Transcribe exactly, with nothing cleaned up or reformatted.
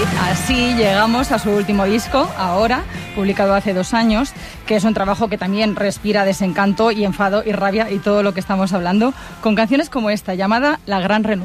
así llegamos a su último disco, Ahora, publicado hace dos años, que es un trabajo que también respira desencanto y enfado y rabia y todo lo que estamos hablando, con canciones como esta, llamada La Gran Renuncia.